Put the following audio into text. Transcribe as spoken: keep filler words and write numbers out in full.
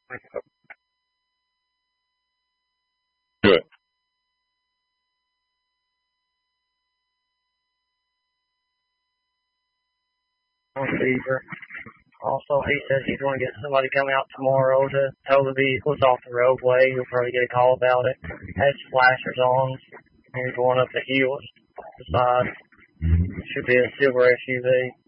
Good. On fever. Also, he says he's going to get somebody come out tomorrow to tow the vehicles off the roadway. He'll probably get a call about it. Has flashers on. He's going up the hill beside. Should be a silver S U V.